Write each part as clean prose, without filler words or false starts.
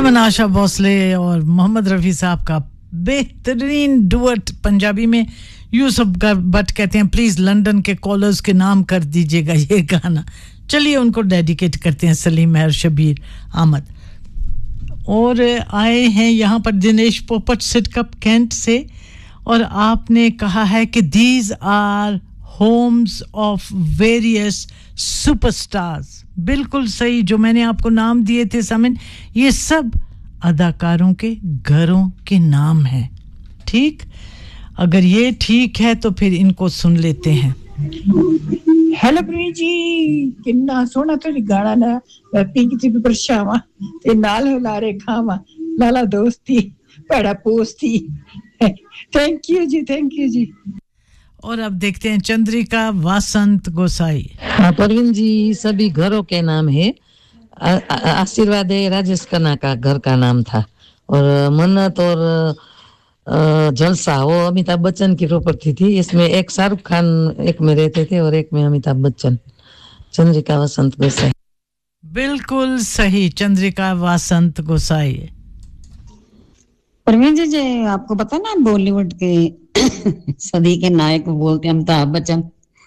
तमन्ना आशा भोसले और मोहम्मद रफ़ी साहब का बेहतरीन डुएट पंजाबी में यूसुफ भट्ट कहते हैं प्लीज लंदन के कॉलर्स के नाम कर दीजिएगा ये गाना चलिए उनको डेडिकेट करते हैं सलीम मेहर शबीर अहमद और आए हैं यहाँ पर दिनेश पोपट सिटकप कैंट से और आपने कहा है कि these our homes of various superstars बिल्कुल सही जो मैंने आपको नाम दिए थे सामिन ये सब अदाकारों के घरों के नाम हैं ठीक अगर ये ठीक है तो फिर इनको सुन लेते हैं हेलो प्रीति जी किन्ना सोना तेरी गाना ना पिंक ची परछावा ते नाल हुलारे खावा लाला दोस्ती बड़ा पोस्ती थैंक यू जी और अब देखते हैं चंद्रिका वासंत गोसाई हाँ परवीन जी सभी घरों के नाम है आशीर्वाद राजेश खन्ना का घर का नाम था और मन्नत और जलसा वो अमिताभ बच्चन की प्रॉपर्टी थी इसमें एक शाहरुख खान एक में रहते थे और एक में अमिताभ बच्चन चंद्रिका वासंत गोसाई बिल्कुल सही चंद्रिका वासंत गोसाई परवीन जी आपको पता ना बॉलीवुड के सदी के नायक बोलते हैं अमिताभ बच्चन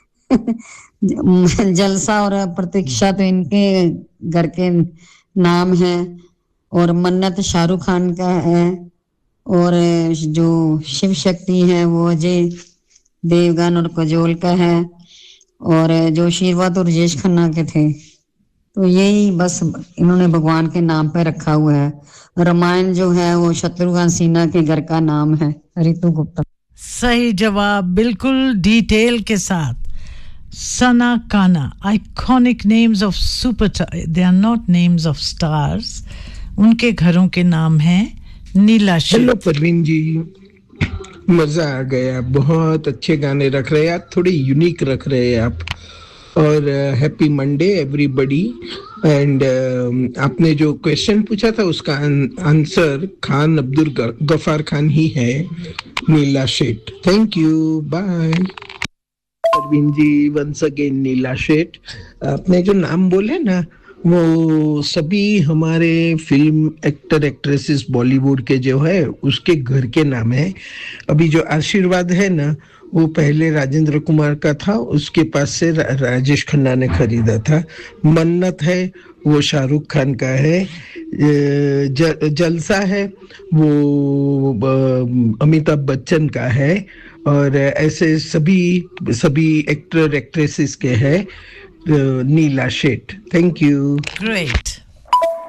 जलसा और प्रतीक्षा तो इनके घर के नाम है और मन्नत शाहरुख खान का है और जो शिव शक्ति है वो अजय देवगन और कजोल का है और जो आशीर्वाद और राजेश खन्ना के थे तो यही बस इन्होंने भगवान के नाम पे रखा हुआ है रामायण जो है वो शत्रुघ्न सिन्हा के घर का नाम है रितु गुप्ता सही जवाब बिल्कुल डिटेल के साथ सना काना iconic names of super they are not names of stars उनके घरों के नाम हैं नीला शेठ हेलो परवीन जी मजा आ गया बहुत अच्छे गाने रख रहे हैं आप थोड़े यूनिक रख रहे हैं आप और हैप्पी मंडे एवरीबॉडी एंड आपने जो क्वेश्चन पूछा था उसका आंसर खान अब्दुल गफार खान ही है नीला Sheth thank you bye Parveen ji once again नीला शेठ आपने जो नाम बोले ना वो सभी हमारे फिल्म एक्टर एक्ट्रेसेस बॉलीवुड के जो है उसके घर के नाम है अभी जो आशीर्वाद है ना वो पहले राजेंद्र कुमार का था उसके पास से राजेश खन्ना ने खरीदा था मन्नत है वो शाहरुख खान का है जलसा है वो अमिताभ बच्चन का है और ऐसे सभी एक्टर एक्ट्रेसेस के हैं नीला शेठ थैंक यू ग्रेट